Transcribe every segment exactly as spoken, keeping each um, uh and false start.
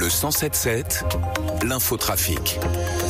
Le cent sept sept, l'infotrafic.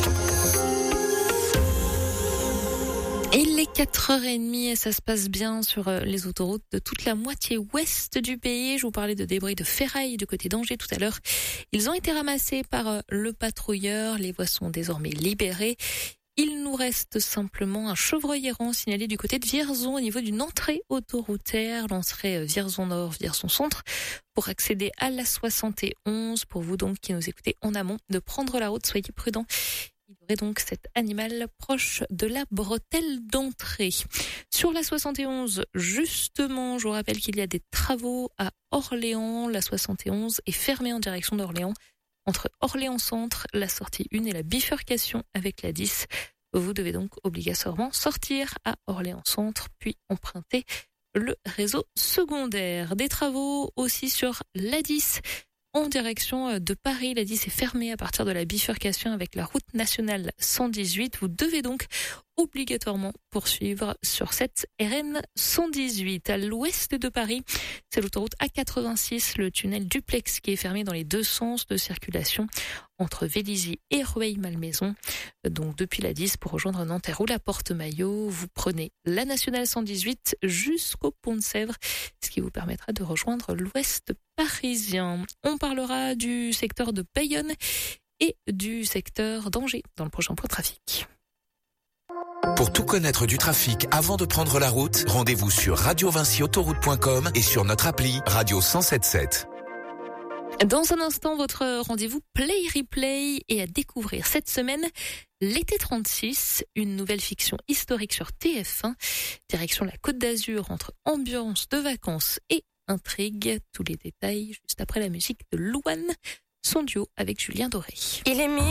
Et les quatre heures trente et ça se passe bien sur les autoroutes de toute la moitié ouest du pays. Je vous parlais de débris de ferraille du côté d'Angers tout à l'heure. Ils ont été ramassés par le patrouilleur. Les voies sont désormais libérées. Il nous reste simplement un chevreuil errant signalé du côté de Vierzon au niveau d'une entrée autoroutière. L'entrée Vierzon Nord, Vierzon Centre. Pour accéder à la soixante et onze, pour vous donc qui nous écoutez en amont, de prendre la route, soyez prudents. Il y aurait donc cet animal proche de la bretelle d'entrée. Sur la soixante et onze, justement, je vous rappelle qu'il y a des travaux à Orléans. La soixante et onze est fermée en direction d'Orléans. Entre Orléans Centre, la sortie un et la bifurcation avec la dix. Vous devez donc obligatoirement sortir à Orléans Centre, puis emprunter le réseau secondaire. Des travaux aussi sur l'A dix. En direction de Paris, l'A dix est fermée à partir de la bifurcation avec la route nationale cent dix-huit. Vous devez donc obligatoirement poursuivre sur cette R N cent dix-huit. À l'ouest de Paris, c'est l'autoroute A quatre-vingt-six, le tunnel Duplex qui est fermé dans les deux sens de circulation entre Vélizy et Rueil-Malmaison. Donc depuis la dix pour rejoindre Nanterre ou la Porte-Maillot, vous prenez la nationale cent dix-huit jusqu'au Pont de Sèvres, ce qui vous permettra de rejoindre l'ouest parisien. On parlera du secteur de Bayonne et du secteur d'Angers dans le prochain point trafic. Pour tout connaître du trafic avant de prendre la route, rendez-vous sur radio vinci autoroute point com et sur notre appli Radio cent sept sept. Dans un instant, votre rendez-vous Play Replay et à découvrir cette semaine l'été trente-six, une nouvelle fiction historique sur T F un. Direction la Côte d'Azur entre ambiance de vacances et intrigue. Tous les détails juste après la musique de Louane, son duo avec Julien Doré. Il est mis